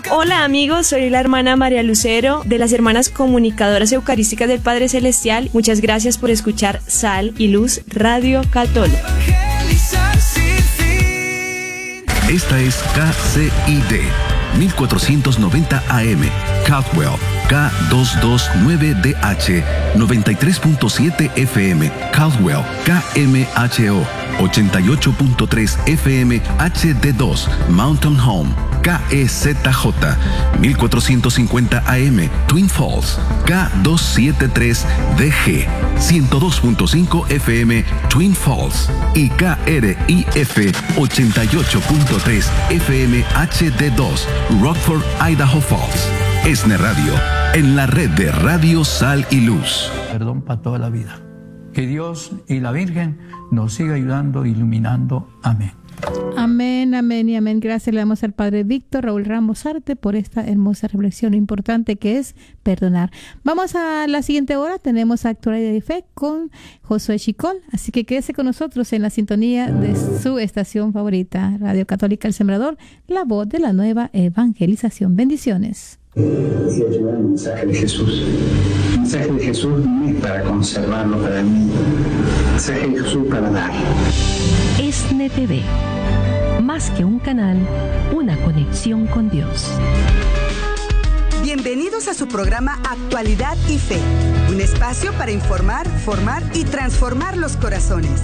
Hola amigos, soy la hermana María Lucero de las Hermanas Comunicadoras Eucarísticas del Padre Celestial. Muchas gracias por escuchar Sal y Luz Radio Católica. Esta es KCID 1490 AM, Caldwell, K229DH, 93.7 FM, Caldwell, KMHO, 88.3 FM, HD2, Mountain Home, KEZJ, 1450 AM, Twin Falls, K273DG, 102.5 FM, Twin Falls, y KRIF, 88.3 FM, HD2, Rockford, Idaho Falls. ESNE Radio, en la red de Radio Sal y Luz. Perdón para toda la vida. Que Dios y la Virgen nos siga ayudando e iluminando. Amén. Amén, amén y amén. Gracias le damos al Padre Víctor Raúl Ramos Arte por esta hermosa reflexión importante que es perdonar. Vamos a la siguiente hora. Tenemos Actualidad y Fe con Josué Chicol. Así que quédese con nosotros en la sintonía de su estación favorita, Radio Católica El Sembrador, la voz de la nueva evangelización. Bendiciones. Sí, ayudar el mensaje de Jesús. El mensaje de Jesús no es para conservarlo para mí. El mensaje de Jesús para dar. ESNE TV. Más que un canal, una conexión con Dios. Bienvenidos a su programa Actualidad y Fe. Un espacio para informar, formar y transformar los corazones.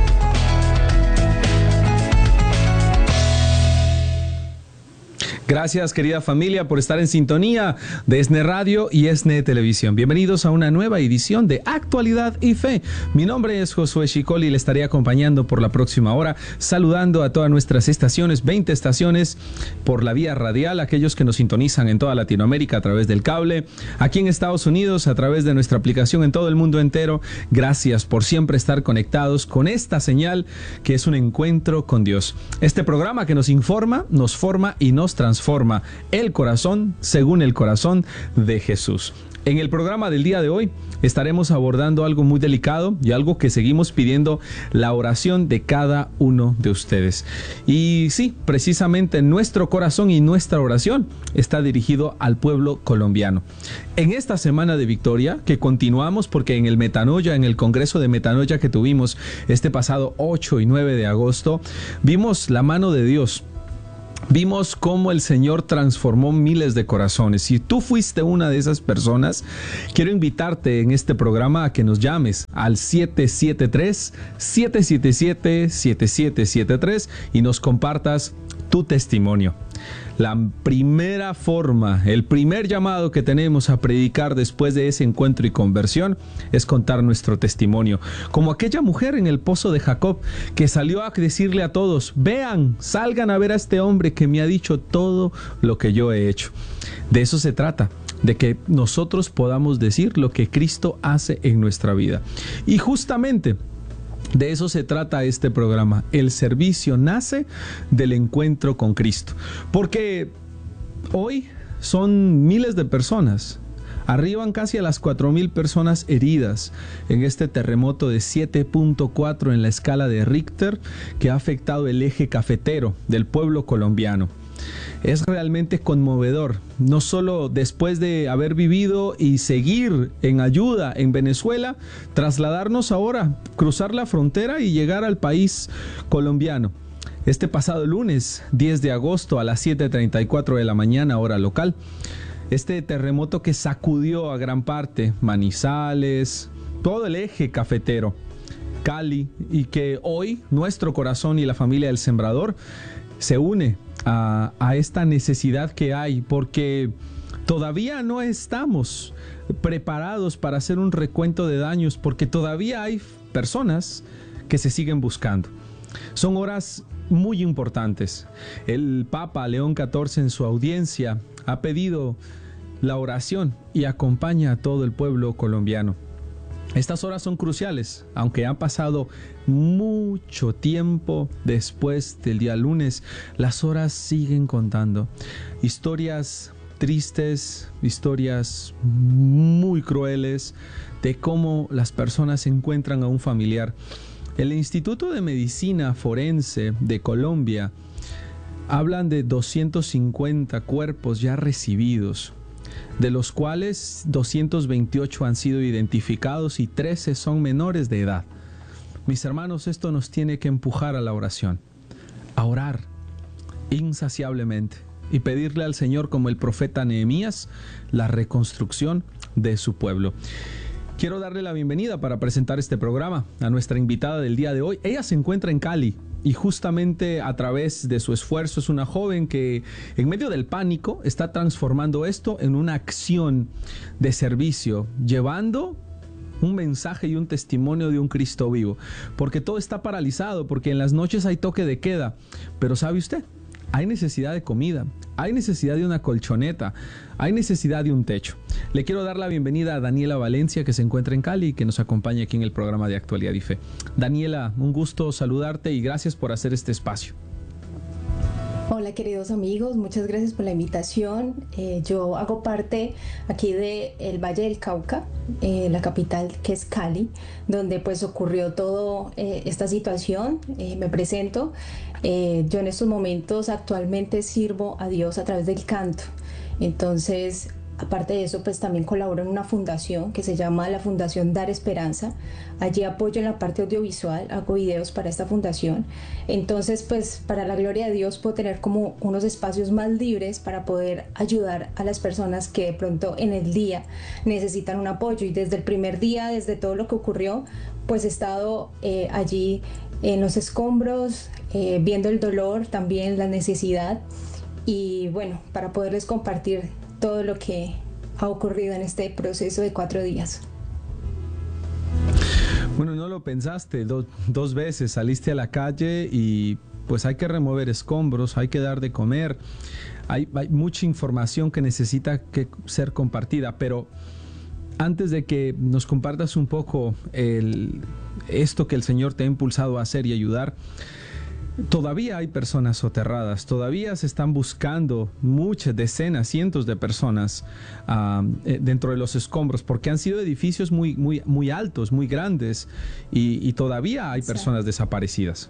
Gracias, querida familia, por estar en sintonía de ESNE Radio y ESNE Televisión. Bienvenidos a una nueva edición de Actualidad y Fe. Mi nombre es Josué Chicol y le estaré acompañando por la próxima hora, saludando a todas nuestras estaciones, 20 estaciones por la vía radial, aquellos que nos sintonizan en toda Latinoamérica a través del cable, aquí en Estados Unidos a través de nuestra aplicación en todo el mundo entero. Gracias por siempre estar conectados con esta señal que es un encuentro con Dios. Este programa que nos informa, nos forma y nos transforma el corazón según el corazón de Jesús. En el programa del día de hoy estaremos abordando algo muy delicado y algo que seguimos pidiendo, la oración de cada uno de ustedes. Y sí, precisamente nuestro corazón y nuestra oración está dirigido al pueblo colombiano. En esta semana de victoria que continuamos, porque en el Metanoia, en el Congreso de Metanoia que tuvimos este pasado 8 y 9 de agosto, vimos la mano de Dios. Vimos cómo el Señor transformó miles de corazones. Si tú fuiste una de esas personas, quiero invitarte en este programa a que nos llames al 773-777-7773 y nos compartas tu testimonio. La primera forma, el primer llamado que tenemos a predicar después de ese encuentro y conversión es contar nuestro testimonio. Como aquella mujer en el pozo de Jacob que salió a decirle a todos: vean, salgan a ver a este hombre que me ha dicho todo lo que yo he hecho. De eso se trata, de que nosotros podamos decir lo que Cristo hace en nuestra vida. Y justamente de eso se trata este programa. El servicio nace del encuentro con Cristo. Porque hoy son miles de personas. Arriban casi a las 4,000 personas heridas en este terremoto de 7.4 en la escala de Richter que ha afectado el eje cafetero del pueblo colombiano. Es realmente conmovedor, no solo después de haber vivido y seguir en ayuda en Venezuela, trasladarnos ahora, cruzar la frontera y llegar al país colombiano. Este pasado lunes, 10 de agosto a las 7:34 de la mañana, hora local, este terremoto que sacudió a gran parte Manizales, todo el eje cafetero, Cali, y que hoy nuestro corazón y la familia del Sembrador se une a esta necesidad que hay, porque todavía no estamos preparados para hacer un recuento de daños, porque todavía hay personas que se siguen buscando. Son horas muy importantes. El Papa León XIV en su audiencia ha pedido la oración y acompaña a todo el pueblo colombiano. Estas horas son cruciales, aunque ha pasado mucho tiempo después del día lunes, las horas siguen contando. Historias tristes, historias muy crueles de cómo las personas encuentran a un familiar. El Instituto de Medicina Forense de Colombia hablan de 250 cuerpos ya recibidos, de los cuales 228 han sido identificados y 13 son menores de edad. Mis hermanos, esto nos tiene que empujar a la oración, a orar insaciablemente y pedirle al Señor, como el profeta Nehemías, la reconstrucción de su pueblo. Quiero darle la bienvenida para presentar este programa a nuestra invitada del día de hoy. Ella se encuentra en Cali y justamente a través de su esfuerzo es una joven que en medio del pánico está transformando esto en una acción de servicio, llevando un mensaje y un testimonio de un Cristo vivo, porque todo está paralizado, porque en las noches hay toque de queda, pero ¿sabe usted? Hay necesidad de comida, hay necesidad de una colchoneta, hay necesidad de un techo. Le quiero dar la bienvenida a Daniela Valencia, que se encuentra en Cali y que nos acompaña aquí en el programa de Actualidad y Fe. Daniela, un gusto saludarte y gracias por hacer este espacio. Hola queridos amigos, muchas gracias por la invitación. Yo hago parte aquí del Valle del Cauca, la capital que es Cali, donde pues ocurrió toda esta situación. Me presento. Yo en estos momentos actualmente sirvo a Dios a través del canto. Entonces, aparte de eso, pues también colaboro en una fundación que se llama la Fundación Dar Esperanza. Allí apoyo en la parte audiovisual, hago videos para esta fundación. Entonces, pues para la gloria de Dios puedo tener como unos espacios más libres para poder ayudar a las personas que de pronto en el día necesitan un apoyo. Y desde el primer día, desde todo lo que ocurrió, pues he estado allí en los escombros, viendo el dolor, también la necesidad. Y bueno, para poderles compartir todo lo que ha ocurrido en este proceso de 4 días. Bueno, no lo pensaste, dos veces saliste a la calle y pues hay que remover escombros, hay que dar de comer, hay mucha información que necesita que ser compartida, pero antes de que nos compartas un poco esto que el Señor te ha impulsado a hacer y ayudar, todavía hay personas soterradas, todavía se están buscando muchas, decenas, cientos de personas dentro de los escombros, porque han sido edificios muy altos, muy grandes, y todavía hay personas desaparecidas.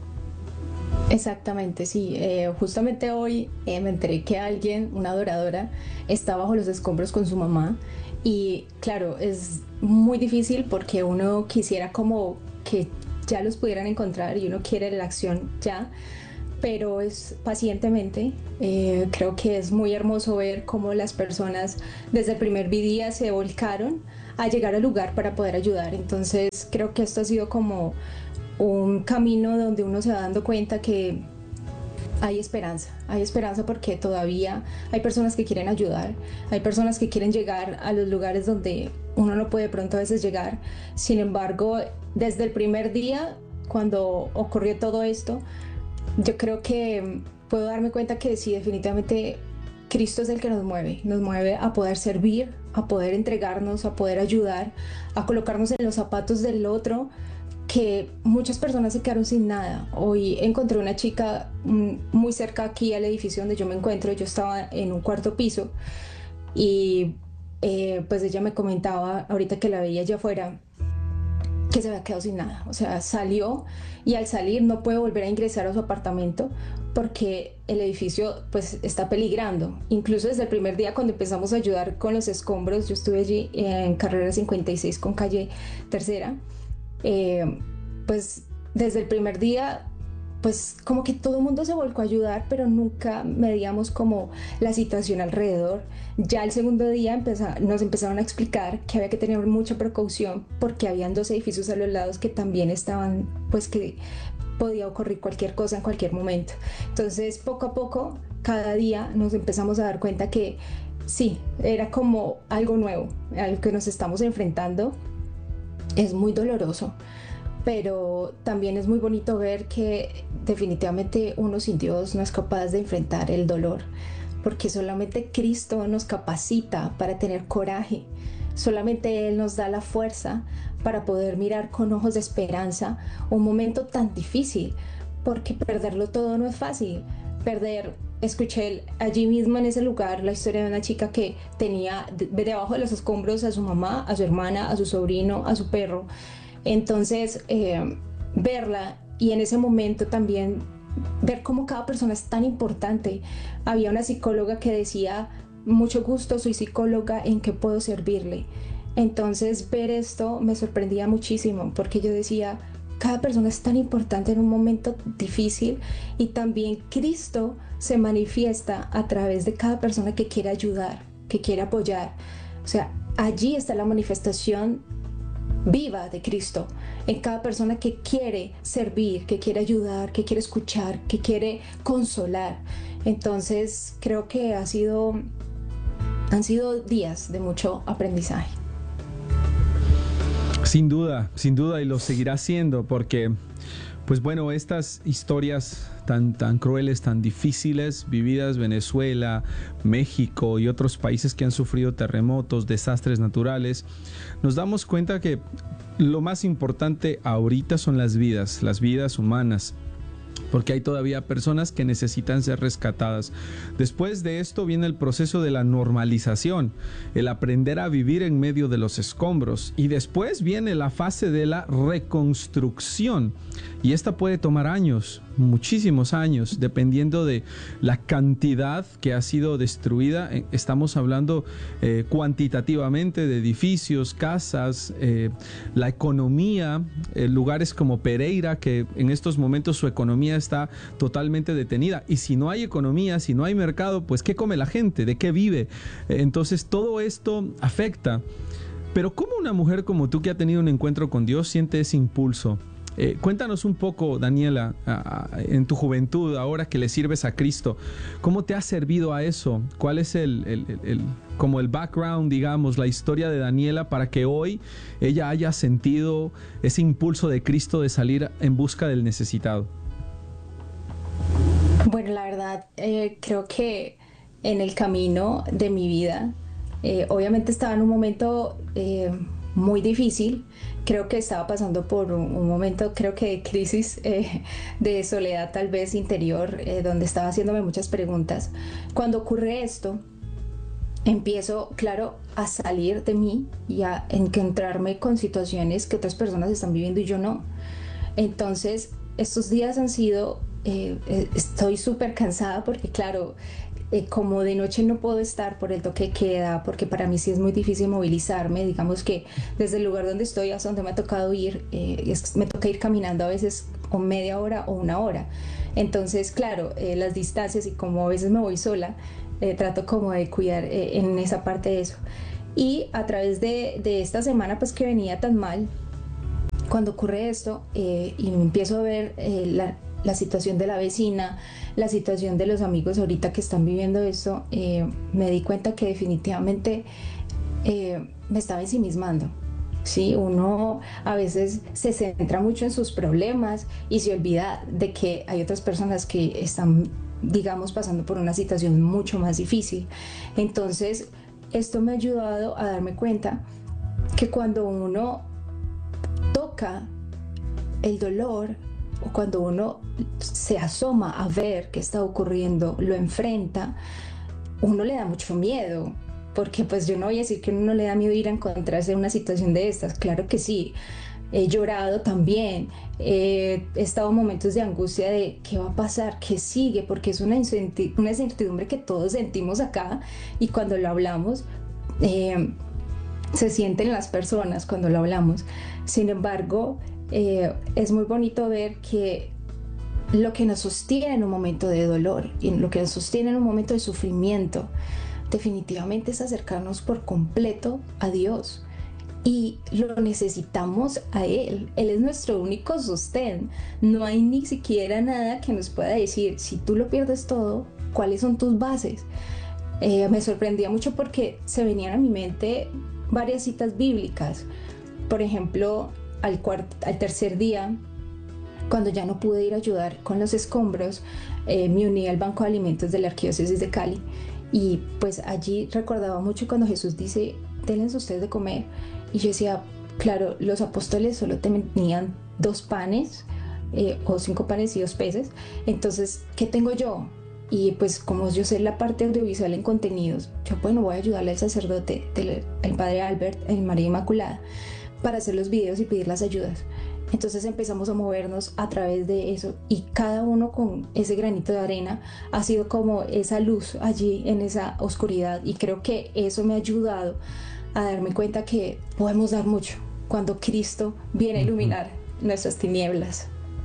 Exactamente, sí. Justamente hoy me enteré que alguien, una adoradora, está bajo los escombros con su mamá, y claro, es muy difícil porque uno quisiera como que ya los pudieran encontrar y uno quiere la acción ya, pero es pacientemente. Creo que es muy hermoso ver cómo las personas desde el primer día se volcaron a llegar al lugar para poder ayudar. Entonces creo que esto ha sido como un camino donde uno se va dando cuenta que hay esperanza porque todavía hay personas que quieren ayudar, hay personas que quieren llegar a los lugares donde uno no puede de pronto a veces llegar. Sin embargo, desde el primer día, cuando ocurrió todo esto, yo creo que puedo darme cuenta que sí, definitivamente Cristo es el que nos mueve a poder servir, a poder entregarnos, a poder ayudar, a colocarnos en los zapatos del otro, que muchas personas se quedaron sin nada. Hoy encontré una chica muy cerca aquí al edificio donde yo me encuentro. Yo estaba en un 4º piso y pues ella me comentaba ahorita que la veía allá afuera que se había quedado sin nada. O sea, salió y al salir no puede volver a ingresar a su apartamento porque el edificio pues está peligrando. Incluso desde el primer día cuando empezamos a ayudar con los escombros, yo estuve allí en carrera 56 con calle Tercera, pues desde el primer día pues como que todo el mundo se volcó a ayudar, pero nunca medíamos como la situación alrededor. Ya el segundo día nos empezaron a explicar que había que tener mucha precaución porque habían 2 edificios a los lados que también estaban, pues que podía ocurrir cualquier cosa en cualquier momento. Entonces poco a poco, cada día nos empezamos a dar cuenta que sí, era como algo nuevo, al que nos estamos enfrentando. Es muy doloroso, pero también es muy bonito ver que definitivamente uno sin Dios no es capaz de enfrentar el dolor, porque solamente Cristo nos capacita para tener coraje, solamente Él nos da la fuerza para poder mirar con ojos de esperanza un momento tan difícil, porque perderlo todo no es fácil. Escuché allí mismo en ese lugar la historia de una chica que tenía debajo de los escombros a su mamá, a su hermana, a su sobrino, a su perro. Entonces verla y en ese momento también ver cómo cada persona es tan importante. Había una psicóloga que decía, mucho gusto, soy psicóloga, ¿en qué puedo servirle? Entonces ver esto me sorprendía muchísimo, porque yo decía, cada persona es tan importante en un momento difícil, y también Cristo se manifiesta a través de cada persona que quiere ayudar, que quiere apoyar. O sea, allí está la manifestación viva de Cristo, en cada persona que quiere servir, que quiere ayudar, que quiere escuchar, que quiere consolar. Entonces creo que han sido días de mucho aprendizaje. Sin duda, y lo seguirá siendo, porque, pues bueno, estas historias tan crueles, tan difíciles, vividas Venezuela, México y otros países que han sufrido terremotos, desastres naturales, nos damos cuenta que lo más importante ahorita son las vidas humanas, porque hay todavía personas que necesitan ser rescatadas. Después de esto viene el proceso de la normalización, el aprender a vivir en medio de los escombros, y después viene la fase de la reconstrucción, y esta puede tomar años, muchísimos años, dependiendo de la cantidad que ha sido destruida. Estamos hablando cuantitativamente de edificios, casas, la economía, lugares como Pereira, que en estos momentos su economía está totalmente detenida, y si no hay economía, si no hay mercado, pues ¿qué come la gente? ¿De qué vive? Entonces todo esto afecta. Pero ¿cómo una mujer como tú, que ha tenido un encuentro con Dios, siente ese impulso? Cuéntanos un poco, Daniela, en tu juventud, ahora que le sirves a Cristo, ¿cómo te ha servido a eso? ¿Cuál es como el background, digamos, la historia de Daniela, para que hoy ella haya sentido ese impulso de Cristo de salir en busca del necesitado? Bueno, la verdad, creo que en el camino de mi vida, obviamente estaba en un momento muy difícil. Creo que estaba pasando por un momento, creo que de crisis, de soledad tal vez interior, donde estaba haciéndome muchas preguntas. Cuando ocurre esto, empiezo, claro, a salir de mí y a encontrarme con situaciones que otras personas están viviendo y yo no. Entonces, estos días han sido, estoy súper cansada porque, claro, como de noche no puedo estar por el toque de queda, porque para mí sí es muy difícil movilizarme. Digamos que desde el lugar donde estoy hasta donde me ha tocado ir, me toca ir caminando a veces o media hora o una hora. Entonces, claro, las distancias, y como a veces me voy sola, trato como de cuidar en esa parte de eso. Y a través de esta semana, pues que venía tan mal, cuando ocurre esto y empiezo a ver la situación de la vecina, la situación de los amigos ahorita que están viviendo esto, me di cuenta que definitivamente me estaba ensimismando. Sí, uno a veces se centra mucho en sus problemas y se olvida de que hay otras personas que están, digamos, pasando por una situación mucho más difícil. Entonces, esto me ha ayudado a darme cuenta que cuando uno toca el dolor, o cuando uno se asoma a ver qué está ocurriendo, lo enfrenta, uno le da mucho miedo, porque pues yo no voy a decir que uno no le da miedo ir a encontrarse en una situación de estas, claro que sí. He llorado también, he estado en momentos de angustia de qué va a pasar, qué sigue, porque es una incertidumbre que todos sentimos acá, y cuando lo hablamos se sienten las personas cuando lo hablamos. Sin embargo, es muy bonito ver que lo que nos sostiene en un momento de dolor y lo que nos sostiene en un momento de sufrimiento definitivamente es acercarnos por completo a Dios, y lo necesitamos a Él. Él es nuestro único sostén. No hay ni siquiera nada que nos pueda decir, si tú lo pierdes todo, ¿cuáles son tus bases? Me sorprendía mucho porque se venían a mi mente varias citas bíblicas. Por ejemplo, al tercer día, cuando ya no pude ir a ayudar con los escombros, me uní al Banco de Alimentos de la Arquidiócesis de Cali, y pues allí recordaba mucho cuando Jesús dice, denles ustedes de comer, y yo decía, claro, los apóstoles solo tenían 2 panes o 5 panes y 2 peces, entonces, ¿qué tengo yo? Y pues como yo sé la parte audiovisual en contenidos, yo bueno, voy a ayudarle al sacerdote, el padre Albert, en María Inmaculada, para hacer los videos y pedir las ayudas. Entonces empezamos a movernos a través de eso y cada uno con ese granito de arena ha sido como esa luz allí en esa oscuridad, y creo que eso me ha ayudado a darme cuenta que podemos dar mucho cuando Cristo viene a iluminar nuestras tinieblas.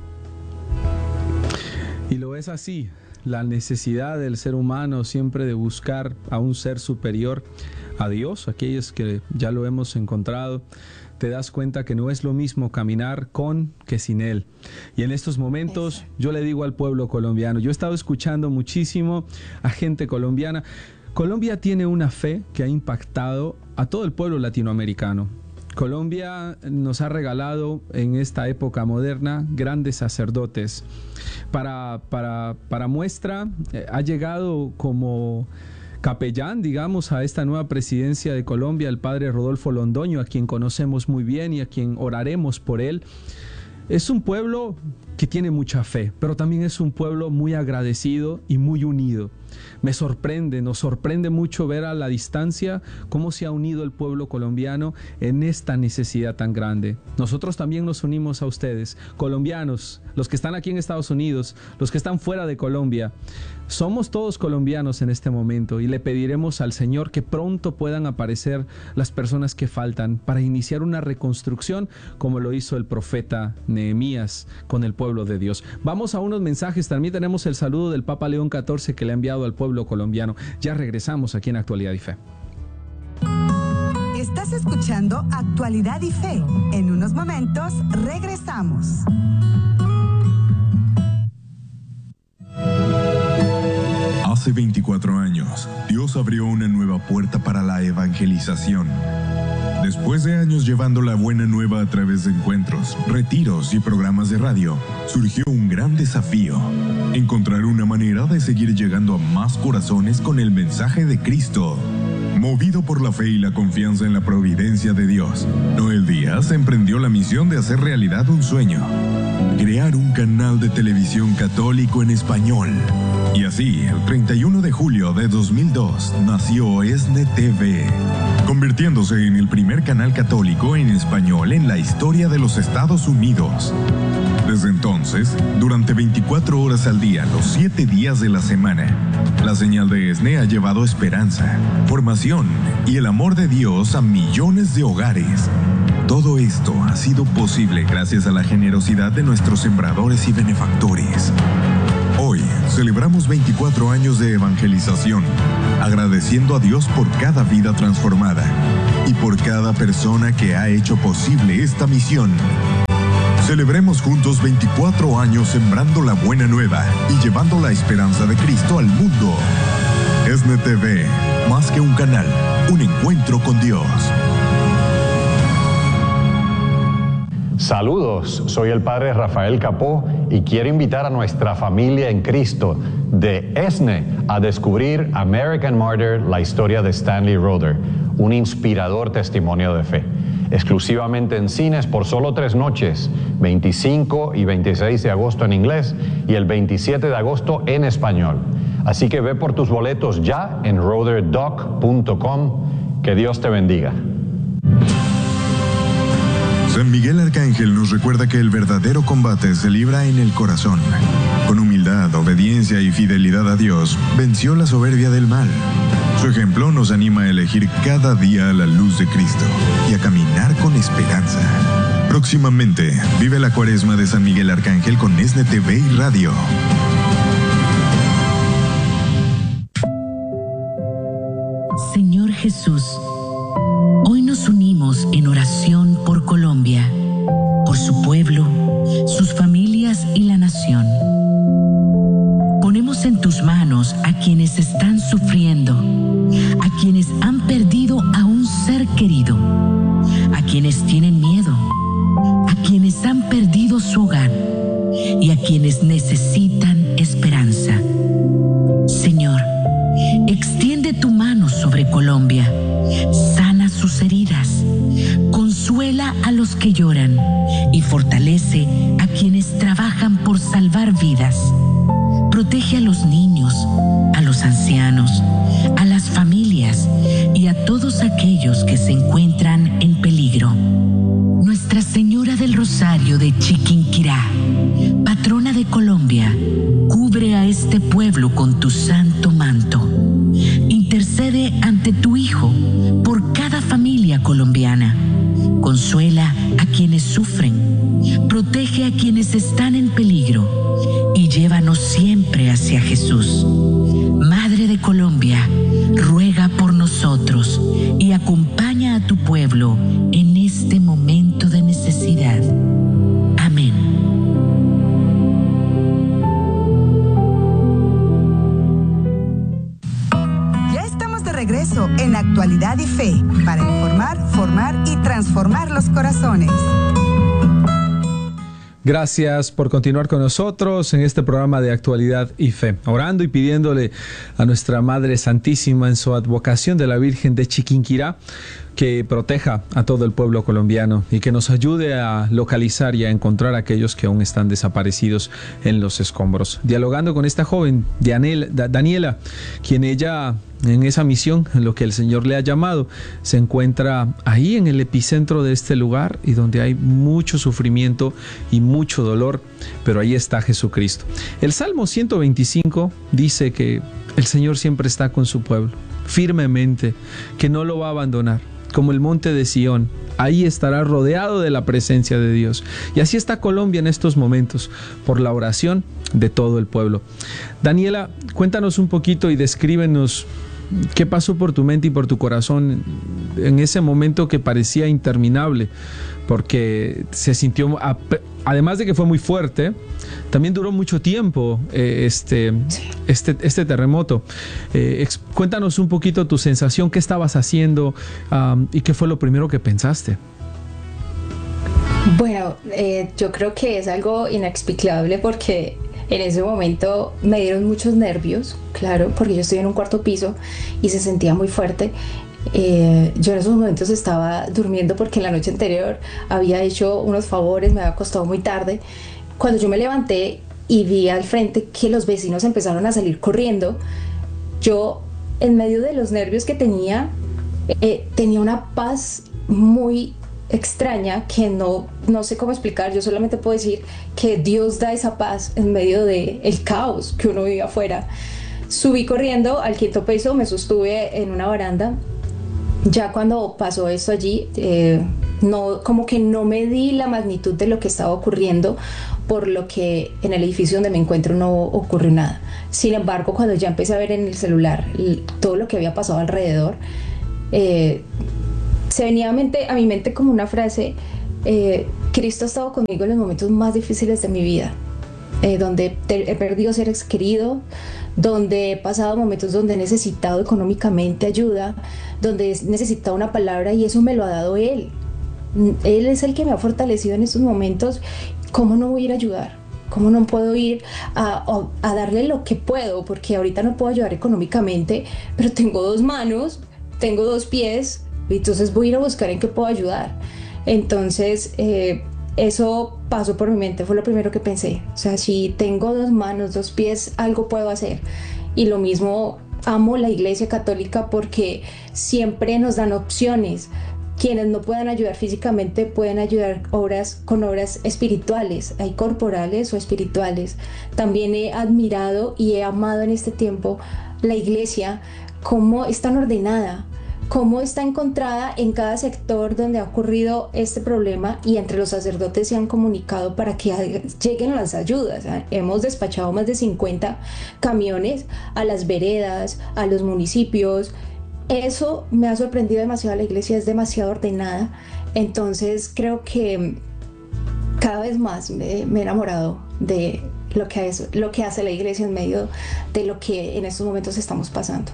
Y lo es así, la necesidad del ser humano siempre de buscar a un ser superior a Dios, aquellos que ya lo hemos encontrado. Te das cuenta que no es lo mismo caminar con que sin Él. Y en estos momentos yo le digo al pueblo colombiano, yo he estado escuchando muchísimo a gente colombiana. Colombia tiene una fe que ha impactado a todo el pueblo latinoamericano. Colombia nos ha regalado en esta época moderna grandes sacerdotes. Para muestra, ha llegado como capellán, digamos, a esta nueva presidencia de Colombia el padre Rodolfo Londoño, a quien conocemos muy bien y a quien oraremos por él. Es un pueblo que tiene mucha fe, pero también es un pueblo muy agradecido y muy unido. Nos sorprende mucho ver a la distancia cómo se ha unido el pueblo colombiano en esta necesidad tan grande. Nosotros también nos unimos a ustedes, colombianos, los que están aquí en Estados Unidos, los que están fuera de Colombia. Somos todos colombianos en este momento y le pediremos al Señor que pronto puedan aparecer las personas que faltan para iniciar una reconstrucción como lo hizo el profeta Nehemías con el pueblo de Dios. Vamos a unos mensajes. También tenemos el saludo del Papa León XIV que le ha enviado al pueblo colombiano. Ya regresamos aquí en Actualidad y Fe. Estás escuchando Actualidad y Fe. En unos momentos regresamos. Hace 24 años, Dios abrió una nueva puerta para la evangelización. Después de años llevando la buena nueva a través de encuentros, retiros y programas de radio, surgió un gran desafío: encontrar una manera de seguir llegando a más corazones con el mensaje de Cristo. Movido por la fe y la confianza en la providencia de Dios, Noel Díaz emprendió la misión de hacer realidad un sueño: crear un canal de televisión católico en español. Y así, el 31 de julio de 2002, nació ESNE TV, convirtiéndose en el primer canal católico en español en la historia de los Estados Unidos. Desde entonces, durante 24 horas al día, los 7 días de la semana, la señal de ESNE ha llevado esperanza, formación y el amor de Dios a millones de hogares. Todo esto ha sido posible gracias a la generosidad de nuestros sembradores y benefactores. Hoy celebramos 24 años de evangelización, agradeciendo a Dios por cada vida transformada y por cada persona que ha hecho posible esta misión. Celebremos juntos 24 años sembrando la buena nueva y llevando la esperanza de Cristo al mundo. ESNE TV, más que un canal, un encuentro con Dios. Saludos, soy el padre Rafael Capó y quiero invitar a nuestra familia en Cristo de ESNE a descubrir American Martyr, la historia de Stanley Roeder, un inspirador testimonio de fe. Exclusivamente en cines por solo 3 noches, 25 y 26 de agosto en inglés y el 27 de agosto en español. Así que ve por tus boletos ya en roederdoc.com. Que Dios te bendiga. San Miguel Arcángel nos recuerda que el verdadero combate se libra en el corazón. Con humildad, obediencia y fidelidad a Dios, venció la soberbia del mal. Su ejemplo nos anima a elegir cada día la luz de Cristo y a caminar con esperanza. Próximamente, vive la Cuaresma de San Miguel Arcángel con ESNE TV y Radio. Señor Jesús, hoy nos unimos en oración por Colombia, por su pueblo, sus familias y la nación. Ponemos en tus manos a quienes están sufriendo, a quienes han perdido a un ser querido, a quienes tienen miedo, a quienes han perdido su hogar y a quienes necesitan esperanza. Señor, extiende tu mano sobre Colombia, sana sus heridas, consuela a los que lloran y fortalece a quienes trabajan por salvar vidas. Protege a los niños, a los ancianos, a las familias y a todos aquellos que se encuentran en peligro. Nuestra Señora del Rosario de intercede ante tu Hijo por cada familia colombiana. Consuela a quienes sufren, protege a quienes están en peligro y llévanos siempre hacia Jesús. Madre de Colombia, ruega por nosotros y acompaña a tu pueblo en este momento de necesidad. Amén. Ya estamos de regreso en Actualidad y Fe para informar, formar y transformar los corazones. Gracias por continuar con nosotros en este programa de Actualidad y Fe, orando y pidiéndole a nuestra Madre Santísima en su advocación de la Virgen de Chiquinquirá que proteja a todo el pueblo colombiano y que nos ayude a localizar y a encontrar a aquellos que aún están desaparecidos en los escombros. Dialogando con esta joven, Daniela, quien ella en esa misión, en lo que el Señor le ha llamado, se encuentra ahí en el epicentro de este lugar y donde hay mucho sufrimiento y mucho dolor, pero ahí está Jesucristo. El Salmo 125 dice que el Señor siempre está con su pueblo, firmemente, que no lo va a abandonar. Como el monte de Sión, ahí estará rodeado de la presencia de Dios. Y así está Colombia en estos momentos, por la oración de todo el pueblo. Daniela, cuéntanos un poquito y descríbenos qué pasó por tu mente y por tu corazón en ese momento que parecía interminable, porque se sintió, además de que fue muy fuerte, también duró mucho tiempo este terremoto. Cuéntanos un poquito tu sensación, qué estabas haciendo y qué fue lo primero que pensaste. Bueno, yo creo que es algo inexplicable porque en ese momento me dieron muchos nervios, claro, porque yo estoy en un cuarto piso y se sentía muy fuerte. Yo en esos momentos estaba durmiendo porque la noche anterior había hecho unos favores, me había acostado muy tarde. Cuando yo me levanté y vi al frente que los vecinos empezaron a salir corriendo, yo en medio de los nervios que tenía una paz muy extraña que no sé cómo explicar. Yo solamente puedo decir que Dios da esa paz en medio del caos que uno vive afuera. Subí corriendo al 5º piso, me sostuve en una baranda. Ya cuando pasó esto allí, como que no me di la magnitud de lo que estaba ocurriendo, por lo que en el edificio donde me encuentro no ocurrió nada. Sin embargo, cuando ya empecé a ver en el celular todo lo que había pasado alrededor, se venía a mi mente como una frase: Cristo ha estado conmigo en los momentos más difíciles de mi vida, donde he perdido seres queridos, donde he pasado momentos donde he necesitado económicamente ayuda, donde he necesitado una palabra, y eso me lo ha dado Él. Él es el que me ha fortalecido en estos momentos. ¿Cómo no voy a ir a ayudar? ¿Cómo no puedo ir a darle lo que puedo? Porque ahorita no puedo ayudar económicamente, pero tengo 2 manos, tengo 2 pies, entonces voy a ir a buscar en qué puedo ayudar. Entonces eso pasó por mi mente, fue lo primero que pensé. O sea, si tengo 2 manos, 2 pies, algo puedo hacer. Y lo mismo, amo la Iglesia Católica porque siempre nos dan opciones. Quienes no puedan ayudar físicamente pueden ayudar con obras espirituales, hay corporales o espirituales. También he admirado y he amado en este tiempo la Iglesia, cómo es tan ordenada, cómo está encontrada en cada sector donde ha ocurrido este problema, y entre los sacerdotes se han comunicado para que lleguen las ayudas. Hemos despachado más de 50 camiones a las veredas, a los municipios. Eso me ha sorprendido demasiado. La Iglesia es demasiado ordenada. Entonces creo que cada vez más me he enamorado de lo que hace la Iglesia en medio de lo que en estos momentos estamos pasando.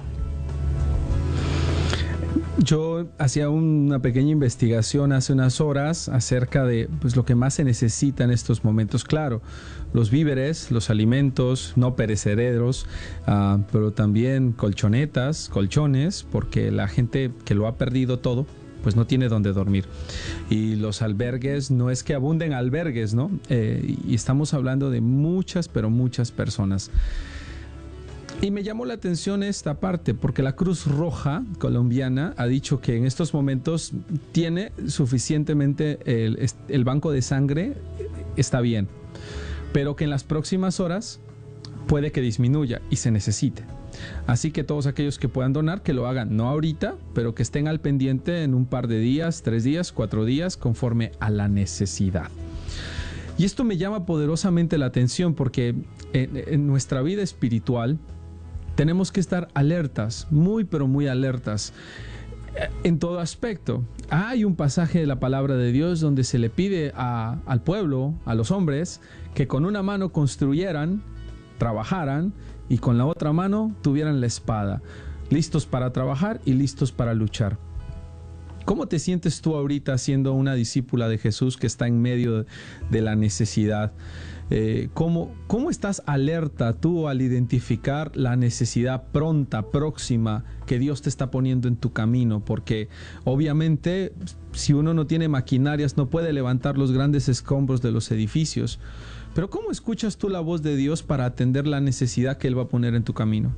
Yo hacía una pequeña investigación hace unas horas acerca de lo que más se necesita en estos momentos. Claro, los víveres, los alimentos no perecederos, pero también colchones, porque la gente que lo ha perdido todo, pues no tiene dónde dormir. Y los albergues, no es que abunden albergues, ¿no? Y estamos hablando de muchas, pero muchas personas. Y me llamó la atención esta parte, porque la Cruz Roja colombiana ha dicho que en estos momentos tiene suficientemente el banco de sangre, está bien, pero que en las próximas horas puede que disminuya y se necesite. Así que todos aquellos que puedan donar, que lo hagan, no ahorita, pero que estén al pendiente en un par de días, 3 días, 4 días, conforme a la necesidad. Y esto me llama poderosamente la atención porque en nuestra vida espiritual tenemos que estar alertas, muy pero muy alertas en todo aspecto. Hay un pasaje de la palabra de Dios donde se le pide al pueblo, a los hombres, que con una mano construyeran, trabajaran, y con la otra mano tuvieran la espada, listos para trabajar y listos para luchar. ¿Cómo te sientes tú ahorita siendo una discípula de Jesús que está en medio de la necesidad? ¿Cómo estás alerta tú al identificar la necesidad pronta, próxima, que Dios te está poniendo en tu camino? Porque obviamente si uno no tiene maquinarias no puede levantar los grandes escombros de los edificios. Pero ¿cómo escuchas tú la voz de Dios para atender la necesidad que Él va a poner en tu camino?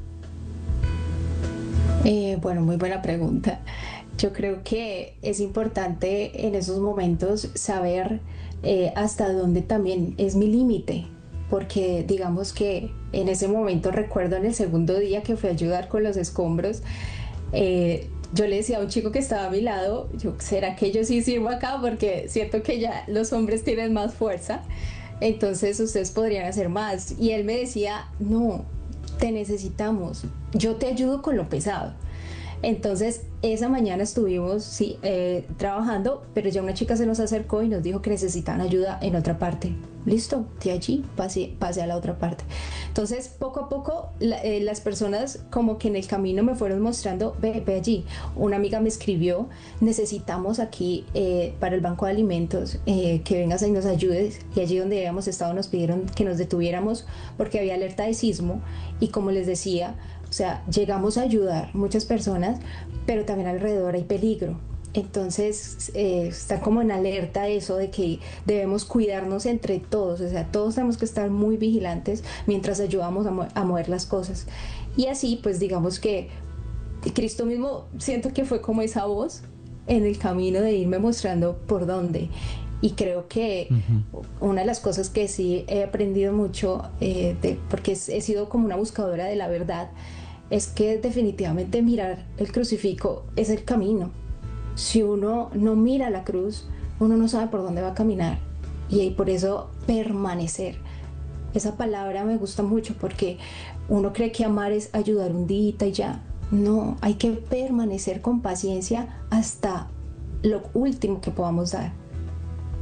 Bueno, muy buena pregunta. Yo creo que es importante en esos momentos saber hasta dónde también es mi límite, porque digamos que en ese momento recuerdo en el segundo día que fui a ayudar con los escombros, yo le decía a un chico que estaba a mi lado, ¿será que yo sí sirvo acá? Porque siento que ya los hombres tienen más fuerza, entonces ustedes podrían hacer más. Y él me decía, no, te necesitamos, yo te ayudo con lo pesado. Entonces esa mañana estuvimos trabajando, pero ya una chica se nos acercó y nos dijo que necesitaban ayuda en otra parte. Listo, de allí pasé a la otra parte. Entonces poco a poco las personas como que en el camino me fueron mostrando, ve allí. Una amiga me escribió, necesitamos aquí para el banco de alimentos que vengas y nos ayudes. Y allí donde habíamos estado nos pidieron que nos detuviéramos porque había alerta de sismo, y como les decía, o sea, llegamos a ayudar muchas personas, pero también alrededor hay peligro. Entonces está como en alerta eso de que debemos cuidarnos entre todos, o sea, todos tenemos que estar muy vigilantes mientras ayudamos a mover las cosas. Y así, pues digamos que Cristo mismo siento que fue como esa voz en el camino de irme mostrando por dónde. Y creo que una de las cosas que sí he aprendido mucho, porque he sido como una buscadora de la verdad, es que definitivamente mirar el crucifijo es el camino. Si uno no mira la cruz, uno no sabe por dónde va a caminar. Y por eso permanecer. Esa palabra me gusta mucho porque uno cree que amar es ayudar un día y ya. No, hay que permanecer con paciencia hasta lo último que podamos dar.